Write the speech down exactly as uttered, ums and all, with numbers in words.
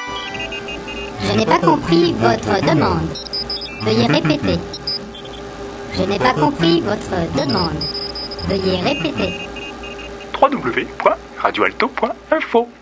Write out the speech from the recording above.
Je n'ai pas compris votre demande. Veuillez répéter. Je n'ai pas compris votre demande. Veuillez répéter. w w w point radio alto point info